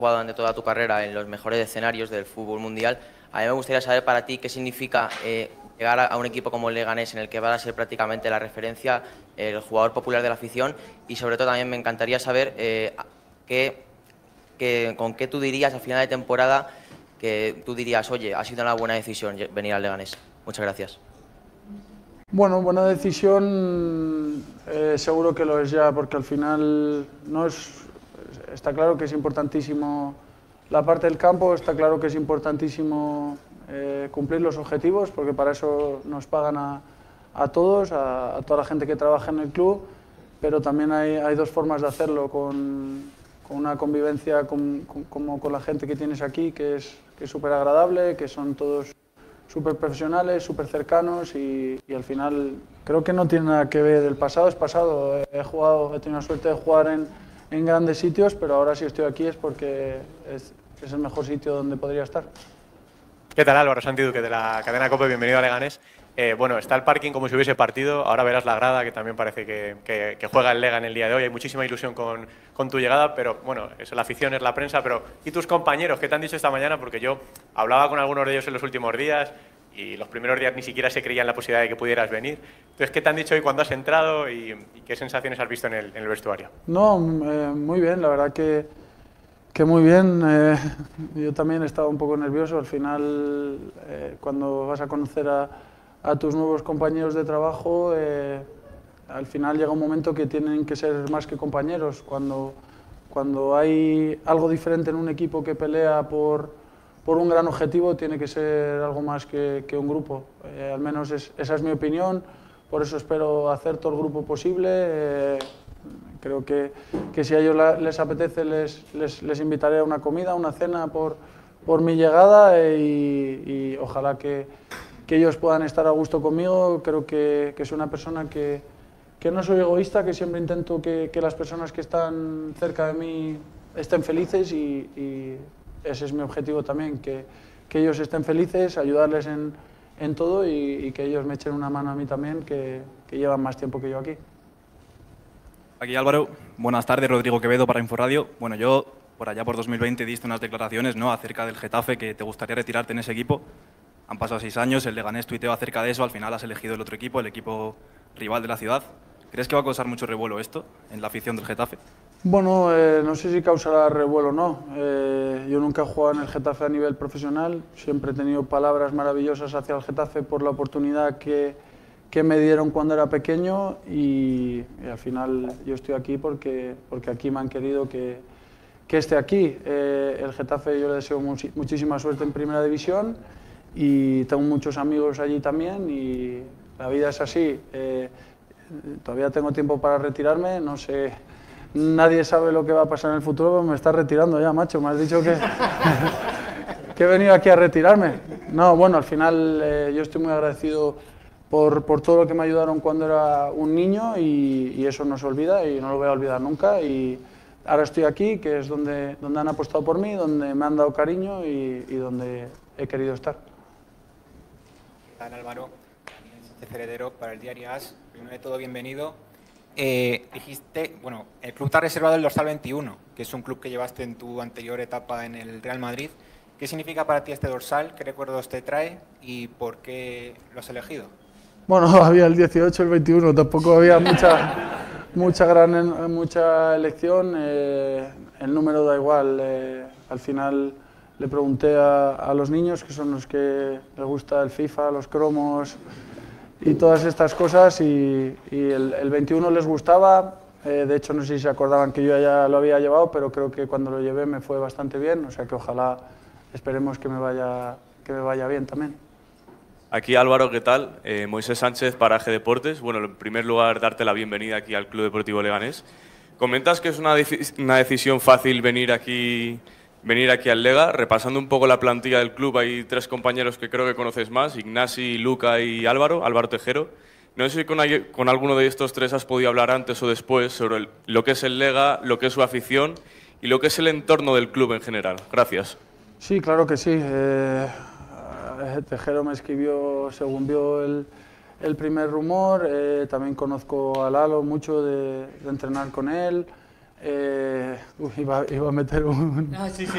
jugado durante toda tu carrera en los mejores escenarios del fútbol mundial. A mí me gustaría saber para ti qué significa llegar a un equipo como el Leganés, en el que vas a ser prácticamente la referencia, el jugador popular de la afición, y sobre todo también me encantaría saber con qué tú dirías al final de temporada, que tú dirías, oye, ha sido una buena decisión venir al Leganés. Muchas gracias. Bueno, buena decisión, seguro que lo es ya, porque al final está claro que es importantísimo la parte del campo, está claro que es importantísimo cumplir los objetivos, porque para eso nos pagan a todos, a toda la gente que trabaja en el club, pero también hay dos formas de hacerlo, con una convivencia como con la gente que tienes aquí, que es súper agradable, que son todos súper profesionales, súper cercanos y al final creo que no tiene nada que ver. El pasado es pasado. He tenido la suerte de jugar en grandes sitios, pero ahora si estoy aquí es porque es el mejor sitio donde podría estar. ¿Qué tal, Álvaro? Santi Duque de la cadena COPE, bienvenido a Leganés. Bueno, está el parking como si hubiese partido, ahora verás la grada, que también parece que juega el Lega en el día de hoy. Hay muchísima ilusión con tu llegada, pero bueno, es la afición, es la prensa, pero ¿y tus compañeros? ¿Qué te han dicho esta mañana? Porque yo hablaba con algunos de ellos en los últimos días y los primeros días ni siquiera se creían la posibilidad de que pudieras venir. Entonces, ¿qué te han dicho hoy cuando has entrado y qué sensaciones has visto en el vestuario? No, muy bien, la verdad que muy bien. Yo también he estado un poco nervioso. Al final, cuando vas a conocer a tus nuevos compañeros de trabajo, al final llega un momento que tienen que ser más que compañeros. Cuando hay algo diferente en un equipo que pelea por un gran objetivo, tiene que ser algo más que un grupo. Al menos esa es mi opinión, por eso espero hacer todo el grupo posible. Creo que si a ellos les apetece, les invitaré a una comida, a una cena por mi llegada y ojalá que ellos puedan estar a gusto conmigo. Creo que soy una persona que no soy egoísta, que siempre intento que las personas que están cerca de mí estén felices y ese es mi objetivo también, que ellos estén felices, ayudarles en todo y que ellos me echen una mano a mí también, que llevan más tiempo que yo aquí. Aquí Álvaro, buenas tardes, Rodrigo Quevedo para Inforradio. Bueno, yo por allá por 2020 diste unas declaraciones, ¿no?, acerca del Getafe, que te gustaría retirarte en ese equipo. Han pasado 6 años, el Leganés tuiteó acerca de eso, al final has elegido el otro equipo, el equipo rival de la ciudad. ¿Crees que va a causar mucho revuelo esto en la afición del Getafe? Bueno, no sé si causará revuelo o no. Yo nunca he jugado en el Getafe a nivel profesional, siempre he tenido palabras maravillosas hacia el Getafe por la oportunidad que me dieron cuando era pequeño y al final yo estoy aquí porque aquí me han querido que esté aquí. El Getafe yo le deseo muchísima suerte en Primera División y tengo muchos amigos allí también y la vida es así. Todavía tengo tiempo para retirarme, no sé, nadie sabe lo que va a pasar en el futuro, pero me estás retirando ya, macho, me has dicho que he venido aquí a retirarme. No, bueno, al final yo estoy muy agradecido por todo lo que me ayudaron cuando era un niño y eso no se olvida y no lo voy a olvidar nunca. Y ahora estoy aquí, que es donde han apostado por mí, donde me han dado cariño y donde he querido estar. ¿Qué tal, Álvaro? Heredero para el diario AS. Primero de todo, bienvenido. Dijiste, bueno, el club te ha reservado el dorsal 21, que es un club que llevaste en tu anterior etapa en el Real Madrid. ¿Qué significa para ti este dorsal? ¿Qué recuerdos te trae y por qué lo has elegido? Bueno, había el 18, el 21, tampoco había mucha elección, el número da igual. Al final le pregunté a los niños, que son los que les gusta el FIFA, los cromos y todas estas cosas, y el 21 les gustaba. De hecho, no sé si se acordaban que yo ya lo había llevado, pero creo que cuando lo llevé me fue bastante bien, o sea que ojalá, esperemos que me vaya bien también. Aquí Álvaro, ¿qué tal? Moisés Sánchez para AG Deportes. Bueno, en primer lugar, darte la bienvenida aquí al Club Deportivo Leganés. Comentas que es una decisión fácil venir aquí al Lega. Repasando un poco la plantilla del club, hay 3 compañeros que creo que conoces más, Ignasi, Luca y Álvaro Tejero. No sé si con alguno de estos 3 has podido hablar antes o después sobre lo que es el Lega, lo que es su afición y lo que es el entorno del club en general. Gracias. Sí, claro que sí. Tejero me escribió según vio el primer rumor. También conozco a Lalo mucho de entrenar con él. Iba a meter un... Ah, sí, sí.